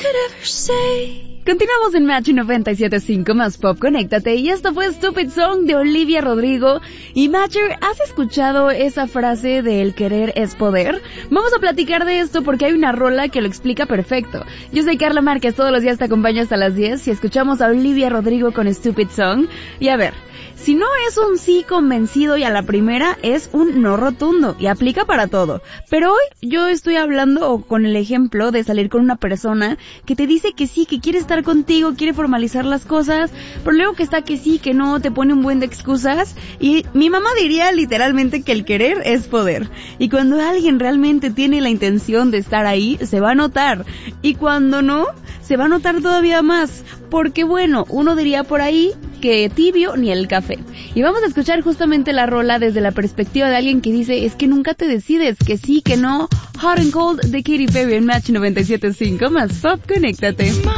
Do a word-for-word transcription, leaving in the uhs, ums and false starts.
Continuamos en Match noventa y siete punto cinco más Pop, conéctate. Y esto fue Stupid Song de Olivia Rodrigo. Y Matcher, ¿has escuchado esa frase de el querer es poder? Vamos a platicar de esto porque hay una rola que lo explica perfecto. Yo soy Carla Márquez, todos los días te acompaño hasta las diez y escuchamos a Olivia Rodrigo con Stupid Song. Y a ver, si no es un sí convencido y a la primera, es un no rotundo y aplica para todo. Pero hoy yo estoy hablando con el ejemplo de salir con una persona que te dice que sí, que quiere estar contigo, quiere formalizar las cosas, pero luego que está que sí, que no, te pone un buen de excusas. Y mi mamá diría literalmente que el querer es poder. Y cuando alguien realmente tiene la intención de estar ahí, se va a notar. Y cuando no, se va a notar todavía más. Porque bueno, uno diría por ahí que tibio ni el café. Y vamos a escuchar justamente la rola desde la perspectiva de alguien que dice, es que nunca te decides, que sí, que no. Hot and Cold de Katy Perry en Match noventa y siete punto cinco más Pop, conéctate.